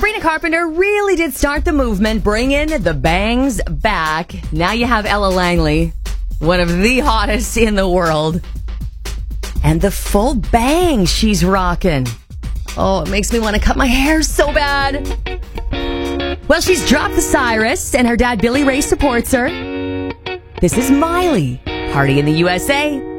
Sabrina Carpenter really did start the movement, bringing the bangs back. Now you have Ella Langley, one of the hottest in the world. And the full bang she's rocking. Oh, it makes me want to cut my hair so bad. Well, she's dropped the Cyrus, and her dad Billy Ray supports her. This is Miley, Party in the USA.